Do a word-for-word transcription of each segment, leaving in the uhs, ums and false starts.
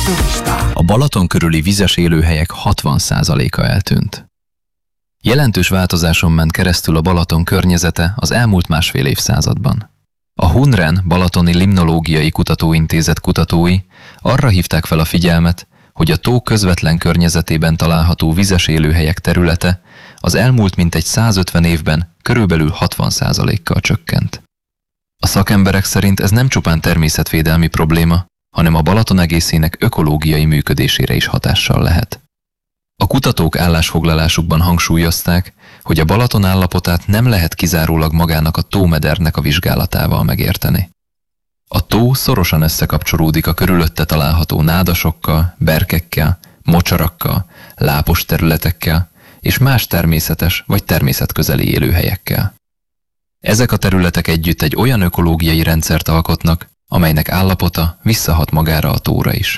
A Balaton körüli vizes élőhelyek hatvan százaléka eltűnt. Jelentős változáson ment keresztül a Balaton környezete az elmúlt másfél évszázadban. A Hunren Balatoni Limnológiai Kutatóintézet kutatói arra hívták fel a figyelmet, hogy a tó közvetlen környezetében található vizes élőhelyek területe az elmúlt mintegy százötven évben körülbelül hatvan százalékkal csökkent. A szakemberek szerint ez nem csupán természetvédelmi probléma, hanem a Balaton egészének ökológiai működésére is hatással lehet. A kutatók állásfoglalásukban hangsúlyozták, hogy a Balaton állapotát nem lehet kizárólag magának a tómedernek a vizsgálatával megérteni. A tó szorosan összekapcsolódik a körülötte található nádasokkal, berkekkel, mocsarakkal, lápos területekkel és más természetes vagy természetközeli élőhelyekkel. Ezek a területek együtt egy olyan ökológiai rendszert alkotnak, amelynek állapota visszahat magára a tóra is.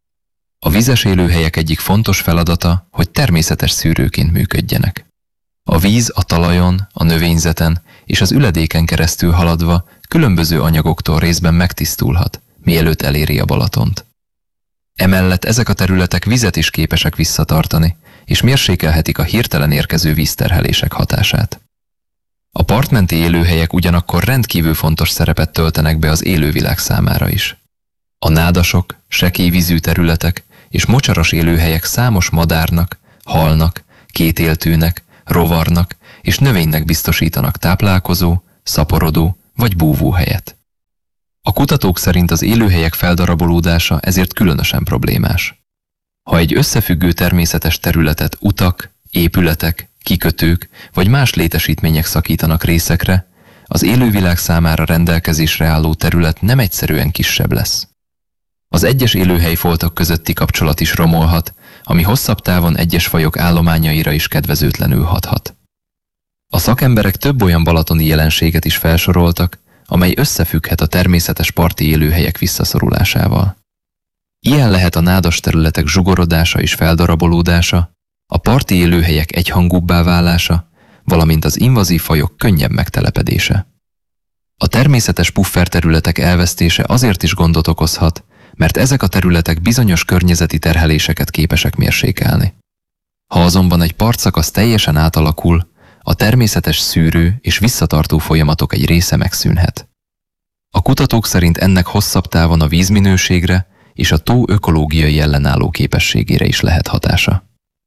A vizes élőhelyek egyik fontos feladata, hogy természetes szűrőként működjenek. A víz a talajon, a növényzeten és az üledéken keresztül haladva különböző anyagoktól részben megtisztulhat, mielőtt eléri a Balatont. Emellett ezek a területek vizet is képesek visszatartani, és mérsékelhetik a hirtelen érkező vízterhelések hatását. A partmenti élőhelyek ugyanakkor rendkívül fontos szerepet töltenek be az élővilág számára is. A nádasok, sekélyvízű területek és mocsaras élőhelyek számos madárnak, halnak, kétéltűnek, rovarnak és növénynek biztosítanak táplálkozó, szaporodó vagy búvóhelyet. A kutatók szerint az élőhelyek feldarabolódása ezért különösen problémás. Ha egy összefüggő természetes területet utak, épületek, kikötők vagy más létesítmények szakítanak részekre, az élővilág számára rendelkezésre álló terület nem egyszerűen kisebb lesz. Az egyes élőhelyfoltok közötti kapcsolat is romolhat, ami hosszabb távon egyes fajok állományaira is kedvezőtlenül hathat. A szakemberek több olyan balatoni jelenséget is felsoroltak, amely összefügghet a természetes parti élőhelyek visszaszorulásával. Ilyen lehet a nádas területek zsugorodása és feldarabolódása, a parti élőhelyek egyhangúbbá válása, valamint az invazív fajok könnyebb megtelepedése. A természetes pufferterületek elvesztése azért is gondot okozhat, mert ezek a területek bizonyos környezeti terheléseket képesek mérsékelni. Ha azonban egy partszakasz teljesen átalakul, a természetes szűrő és visszatartó folyamatok egy része megszűnhet. A kutatók szerint ennek hosszabb távon a vízminőségre és a tó ökológiai ellenálló képességére is lehet hatása.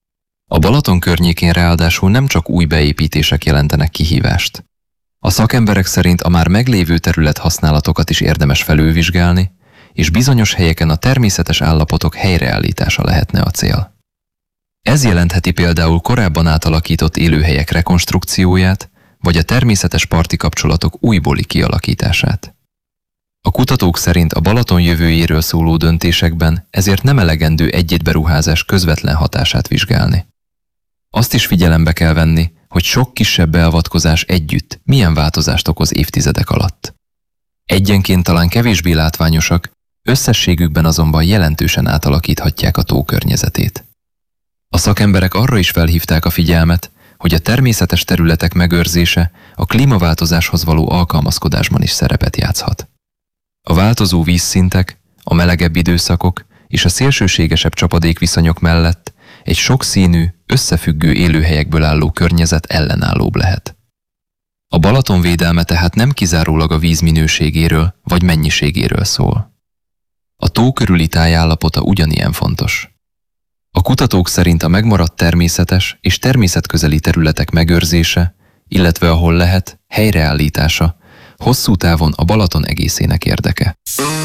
A Balaton környékén ráadásul nem csak új beépítések jelentenek kihívást. A szakemberek szerint a már meglévő területhasználatokat is érdemes felülvizsgálni, és bizonyos helyeken a természetes állapotok helyreállítása lehetne a cél. Ez jelentheti például korábban átalakított élőhelyek rekonstrukcióját, vagy a természetes parti kapcsolatok újbóli kialakítását. A kutatók szerint a Balaton jövőjéről szóló döntésekben ezért nem elegendő egy-egy beruházás közvetlen hatását vizsgálni. Azt is figyelembe kell venni, hogy sok kisebb beavatkozás együtt milyen változást okoz évtizedek alatt. Egyenként talán kevésbé látványosak, összességükben azonban jelentősen átalakíthatják a tó környezetét. A szakemberek arra is felhívták a figyelmet, hogy a természetes területek megőrzése a klímaváltozáshoz való alkalmazkodásban is szerepet játszhat. A változó vízszintek, a melegebb időszakok és a szélsőségesebb csapadékviszonyok mellett egy sokszínű, összefüggő élőhelyekből álló környezet ellenállóbb lehet. A Balaton védelme tehát nem kizárólag a víz minőségéről vagy mennyiségéről szól. A tó körüli tájállapota ugyanilyen fontos. A kutatók szerint a megmaradt természetes és természetközeli területek megőrzése, illetve ahol lehet, helyreállítása hosszú távon a Balaton egészének érdeke.